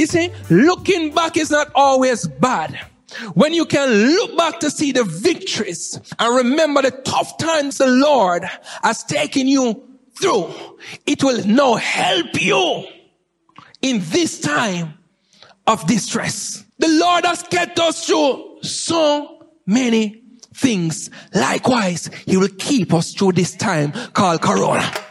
You see, looking back is not always bad. When you can look back to see the victories and remember the tough times the Lord has taken you through, it will now help you in this time of distress. The Lord has kept us through so many things. Likewise, He will keep us through this time called Corona.